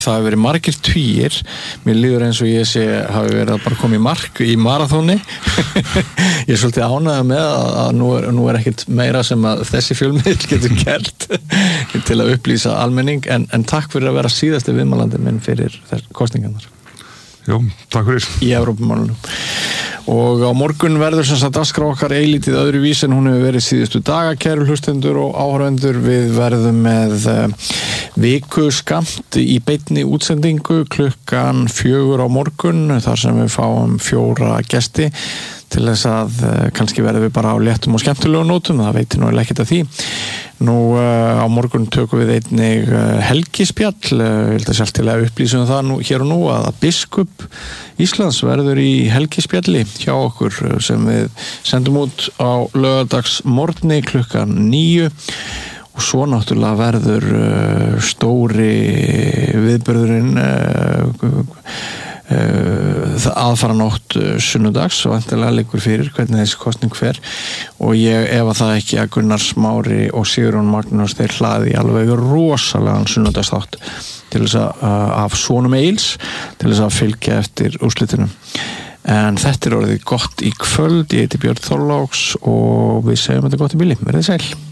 Það hafi verið margir tugir. Mér líður eins og ég hafi verið að bara koma í mark í maraþóni. Ég svolítið ánægður með að nú er ekkert meira sem að þessi fjölmiðill getur gert til að upplýsa almenning, en takk fyrir að vera síðasti viðmælandi minn fyrir kosningarnar. Jó, takk fyrir. Í Evrópumálunum. Og á morgun verður sem sagt dagskrá okkar eilítið öðru vís en hún hefur verið síðustu daga, kæru hlustendur og áhorfendur. Við verðum með vikuskamt í beinni útsendingu klukkan 4 á morgun, þar sem við fáum 4 gesti til þess að kannski verðum við bara á léttum og skemmtilegu nótum, það veitir nú ekkert að því. Nú á morgun tökum við einnig helgispjall, ég held að sjálf til að upplýsum það nú, hér og nú að biskup Íslands verður í helgispjalli hjá okkur sem við sendum út á laugardagsmorgni klukkan 9 og svo náttúrulega verður stóri viðburðurinn aðfaranótt sunnudags og vantilega liggur fyrir hvernig þessi kosning fer og ég efa það ekki að Gunnar Smári og Sigurjón Magnús þeir hlaði alveg rosalegan sunnudagsþátt til þess að af sonum Eils til þess að fylgja eftir úrslitunum. En þetta orðið gott í kvöld, ég heiti Björn Þorláks og við segjum þetta gott í bili. Verið sæl.